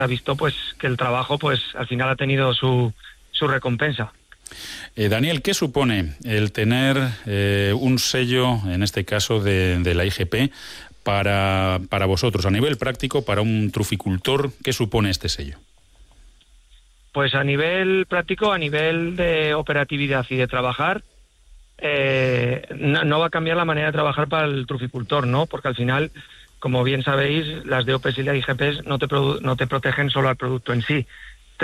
ha visto pues que el trabajo pues al final ha tenido su recompensa. Daniel, ¿qué supone el tener un sello, en este caso de la IGP, para vosotros, a nivel práctico, para un truficultor? ¿Qué supone este sello? Pues a nivel práctico, a nivel de operatividad y de trabajar, no va a cambiar la manera de trabajar para el truficultor, ¿no? Porque al final, como bien sabéis, las DOPs y las IGPs no te protegen solo al producto en sí, te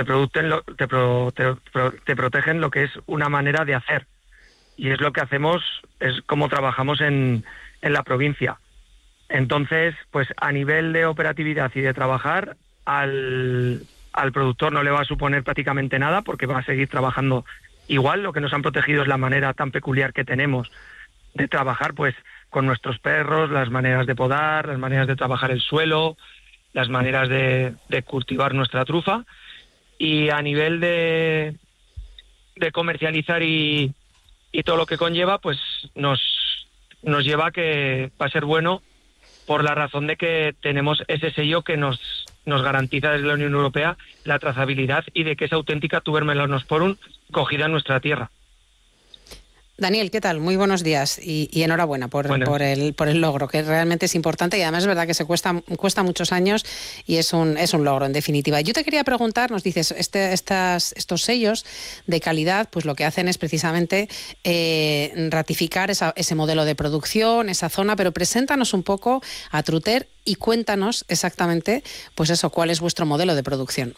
protegen lo que es una manera de hacer. Y es lo que hacemos, es como trabajamos en la provincia. Entonces, pues a nivel de operatividad y de trabajar, al productor no le va a suponer prácticamente nada porque va a seguir trabajando igual. Lo que nos han protegido es la manera tan peculiar que tenemos de trabajar pues con nuestros perros, las maneras de podar, las maneras de trabajar el suelo, las maneras de cultivar nuestra trufa. Y a nivel de comercializar y todo lo que conlleva, pues nos lleva a que va a ser bueno por la razón de que tenemos ese sello que nos garantiza desde la Unión Europea la trazabilidad y de que es auténtica Tuber melanosporum cogida en nuestra tierra. Daniel, ¿qué tal? Muy buenos días y enhorabuena por el logro, que realmente es importante y además es verdad que cuesta muchos años y es un logro en definitiva. Yo te quería preguntar, nos dices, estos sellos de calidad, pues lo que hacen es precisamente ratificar ese modelo de producción, esa zona, pero preséntanos un poco a Truter y cuéntanos exactamente, pues eso, cuál es vuestro modelo de producción.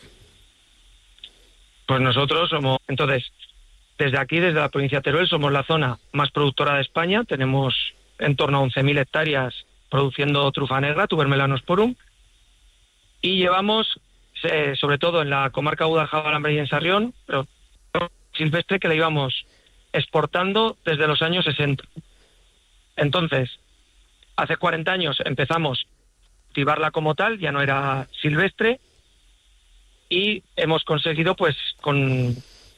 Pues nosotros somos, entonces, desde aquí, desde la provincia de Teruel, somos la zona más productora de España. Tenemos en torno a 11.000 hectáreas produciendo trufa negra, Tuber melanosporum, y llevamos, sobre todo en la comarca Guadalajara y en Sarrión, pero silvestre, que la íbamos exportando desde los años 60. Entonces, hace 40 años empezamos a cultivarla como tal, ya no era silvestre, y hemos conseguido, pues, con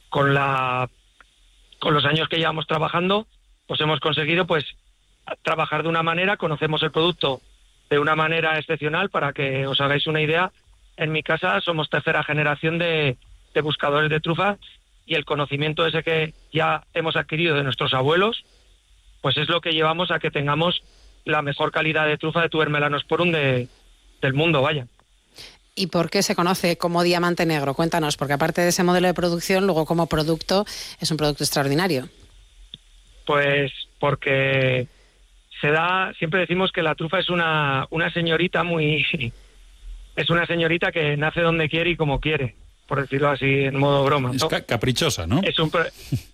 los años que llevamos trabajando, pues hemos conseguido pues trabajar de una manera, conocemos el producto de una manera excepcional. Para que os hagáis una idea, en mi casa somos tercera generación de buscadores de trufa, y el conocimiento ese que ya hemos adquirido de nuestros abuelos, pues es lo que llevamos a que tengamos la mejor calidad de trufa de Tuber melanosporum del mundo, vaya. ¿Y por qué se conoce como diamante negro? Cuéntanos, porque aparte de ese modelo de producción, luego como producto es un producto extraordinario. Pues porque siempre decimos que la trufa es una señorita es una señorita que nace donde quiere y como quiere, por decirlo así en modo broma, ¿no? Es caprichosa, ¿no?